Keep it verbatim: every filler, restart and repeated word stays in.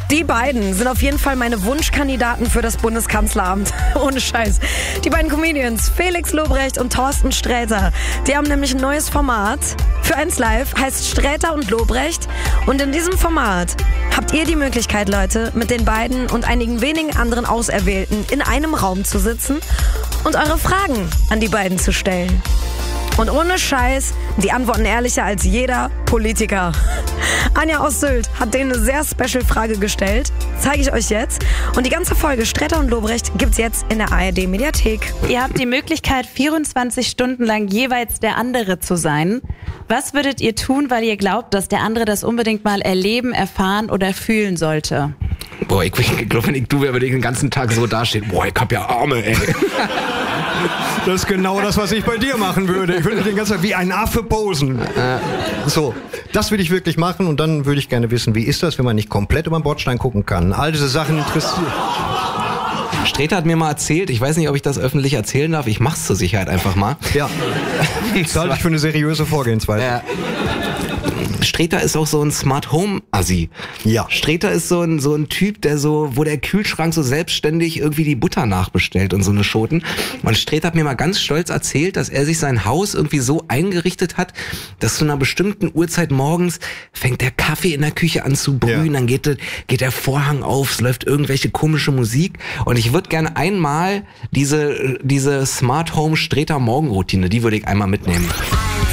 Die beiden sind auf jeden Fall meine Wunschkandidaten für das Bundeskanzleramt. Ohne Scheiß. Die beiden Comedians, Felix Lobrecht und Thorsten Sträter, die haben nämlich ein neues Format für eins Live, heißt Sträter und Lobrecht. Und in diesem Format habt ihr die Möglichkeit, Leute, mit den beiden und einigen wenigen anderen Auserwählten in einem Raum zu sitzen und eure Fragen an die beiden zu stellen. Und ohne Scheiß, die antworten ehrlicher als jeder Politiker. Anja aus Sylt hat denen eine sehr special Frage gestellt. Zeige ich euch jetzt. Und die ganze Folge Sträter und Lobrecht gibt's jetzt in der A R D-Mediathek. Ihr habt die Möglichkeit, vierundzwanzig Stunden lang jeweils der andere zu sein. Was würdet ihr tun, weil ihr glaubt, dass der andere das unbedingt mal erleben, erfahren oder fühlen sollte? Boah, ich, ich glaube, wenn ich du wäre, würde ich den ganzen Tag so dastehen. Boah, ich hab ja Arme, ey. Das ist genau das, was ich bei dir machen würde. Ich würde den ganzen Tag wie ein Affe posen. So, das würde ich wirklich machen und dann würde ich gerne wissen, wie ist das, wenn man nicht komplett über den Bordstein gucken kann. All diese Sachen interessieren. Sträter hat mir mal erzählt, ich weiß nicht, ob ich das öffentlich erzählen darf, ich mach's zur Sicherheit einfach mal. Ja, das halte ich für eine seriöse Vorgehensweise. Ja. Sträter ist auch so ein Smart Home Assi. Ja. Sträter ist so ein so ein Typ, der so, wo der Kühlschrank so selbstständig irgendwie die Butter nachbestellt und so eine Schoten. Und Sträter hat mir mal ganz stolz erzählt, dass er sich sein Haus irgendwie so eingerichtet hat, dass zu einer bestimmten Uhrzeit morgens fängt der Kaffee in der Küche an zu brühen, ja. Dann geht, geht der Vorhang auf, es läuft irgendwelche komische Musik. Und ich würde gerne einmal diese diese Smart Home Sträter Morgenroutine, die würde ich einmal mitnehmen.